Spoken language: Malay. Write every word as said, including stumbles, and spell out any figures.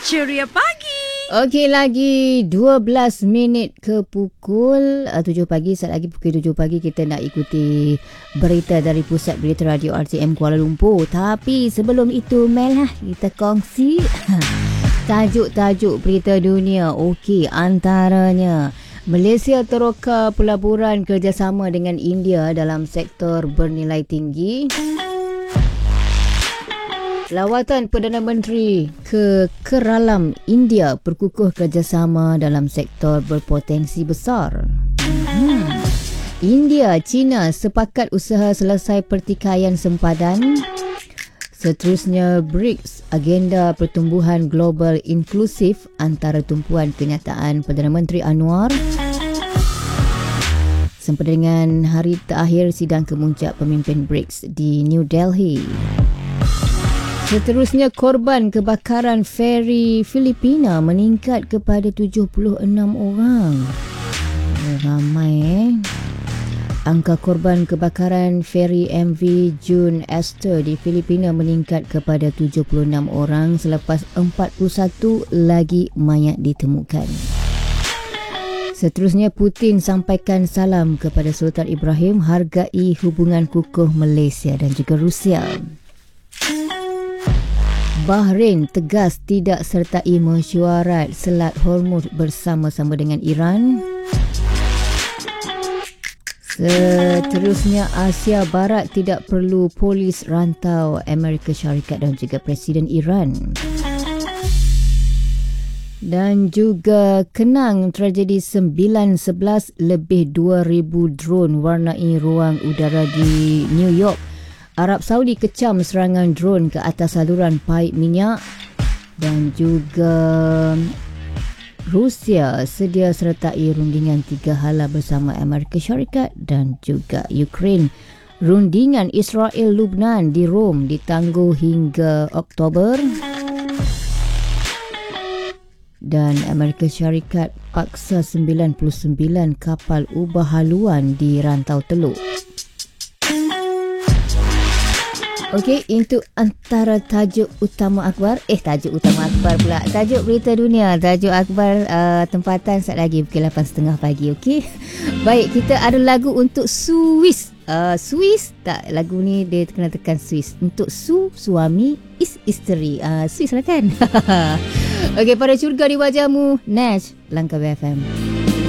Ceria Pagi. Okey, lagi dua belas minit ke pukul uh, tujuh pagi. Saat lagi pukul tujuh pagi kita nak ikuti berita dari Pusat Berita Radio R T M Kuala Lumpur. Tapi sebelum itu, Mel lah, kita kongsi tajuk-tajuk berita dunia. Okey, antaranya Malaysia teroka pelaburan kerjasama dengan India dalam sektor bernilai tinggi. Lawatan Perdana Menteri ke Keralam, India berkukuh kerjasama dalam sektor berpotensi besar. Hmm. India, China sepakat usaha selesai pertikaian sempadan. Seterusnya, B R I C S, agenda pertumbuhan global inklusif antara tumpuan kenyataan Perdana Menteri Anwar. Sempena dengan hari terakhir sidang kemuncak pemimpin B R I C S di New Delhi. Seterusnya, korban kebakaran feri Filipina meningkat kepada tujuh puluh enam orang. Oh, ramai eh. Angka korban kebakaran feri M V June Esther di Filipina meningkat kepada tujuh puluh enam orang selepas empat puluh satu lagi mayat ditemukan. Seterusnya, Putin sampaikan salam kepada Sultan Ibrahim, hargai hubungan kukuh Malaysia dan juga Rusia. Bahrain tegas tidak sertai mesyuarat Selat Hormuz bersama-sama dengan Iran. Seterusnya, Asia Barat tidak perlu polis rantau Amerika Syarikat dan juga Presiden Iran. Dan juga kenang tragedi sembilan sebelas, lebih dua ribu drone warnai ruang udara di New York. Arab Saudi kecam serangan drone ke atas saluran paip minyak. Dan juga Rusia sedia sertai rundingan tiga hala bersama Amerika Syarikat dan juga Ukraine. Rundingan Israel-Lubnan di Rom ditangguh hingga Oktober. Dan Amerika Syarikat paksa sembilan puluh sembilan kapal ubah haluan di Rantau Teluk. Okey, itu antara tajuk utama akhbar. Eh, tajuk utama akhbar pula. Tajuk berita dunia. Tajuk akhbar uh, tempatan saat lagi pukul lapan tiga puluh pagi. Okey. Baik, kita ada lagu untuk Swiss. Uh, Swiss. Tak, lagu ni dia kena tekan Swiss. Untuk Su, suami, is, isteri. Uh, Swiss lah kan? Okey, pada syurga di wajahmu, Nash, Langkah B F M.